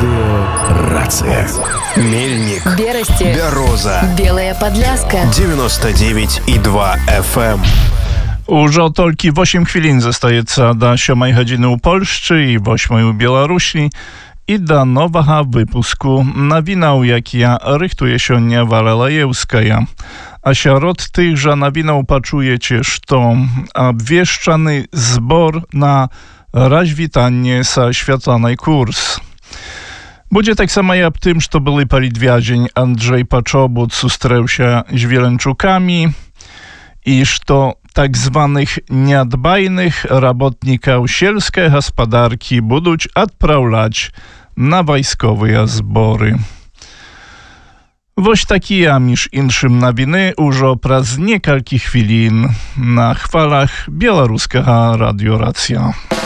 Радиорация. Мельник. Берасти. Бяроза. Белая Подляска. 99,2 FM. Ужо толькі 8 хвілін застаецца да 7 гадзіны ў Польшчы і 8 у Беларусі і да новага выпуску навінаў, якія рыхтуе сёння Валалаеўская. А сярод тых жа навінаў пачуеце, што абвешчаны збор на развітанне са Святланай Курс. Будзе таксама і аб тым, што былы палітвязень Анджэй Пачобут сустрэўся з Веленчукамі і што так zwanych niedbajnych robotników sielskiej gospodarki будуть odprawiać na wojskowe zbory. Woś takie, a miż inszym nawiny, użo praz niekalki chwilin na chwalach Białoruskiego Radio Racja.